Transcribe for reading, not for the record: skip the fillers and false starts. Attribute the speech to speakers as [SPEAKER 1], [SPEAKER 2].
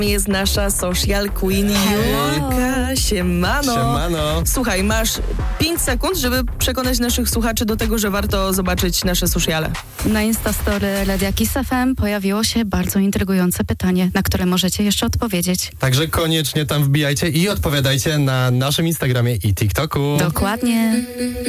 [SPEAKER 1] Jest nasza social queen Julka. Siemano. Słuchaj, masz 5 sekund, żeby przekonać naszych słuchaczy do tego, że warto zobaczyć nasze sociale.
[SPEAKER 2] Na Instastory Radia Kiss FM pojawiło się bardzo intrygujące pytanie, na które możecie jeszcze odpowiedzieć.
[SPEAKER 3] Także koniecznie tam wbijajcie i odpowiadajcie na naszym Instagramie i TikToku.
[SPEAKER 2] Dokładnie.